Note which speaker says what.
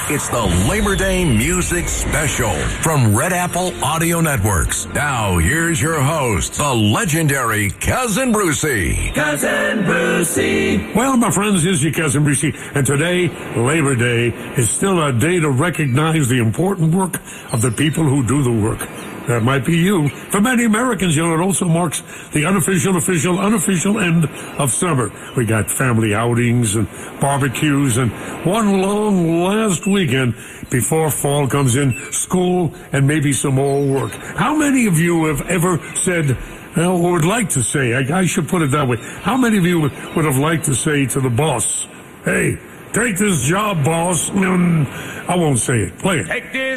Speaker 1: It's the Labor Day Music Special from Red Apple Audio Networks. Now, here's your host, the legendary Cousin Brucey.
Speaker 2: Cousin Brucey.
Speaker 3: Well, my friends, here's your Cousin Brucey. And today, Labor Day, is still a day to recognize the important work of the people who do the work. That might be you. For many Americans, it also marks the unofficial end of summer. We got family outings and barbecues and one long last weekend before fall comes in, school and maybe some more work. How many of you have ever said, or would like to say, I should put it that way, how many of you would have liked to say to the boss, hey, take this job, boss? I won't say it. Play it.
Speaker 2: Take this